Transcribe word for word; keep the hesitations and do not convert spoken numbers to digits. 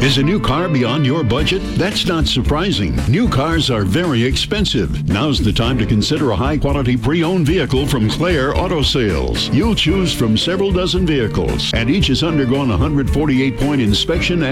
Is a new car beyond your budget? That's not surprising. New cars are very expensive. Now's the time to consider a high-quality pre-owned vehicle from Claire Auto Sales. You'll choose from several dozen vehicles, and each has undergone a one hundred forty-eight point inspection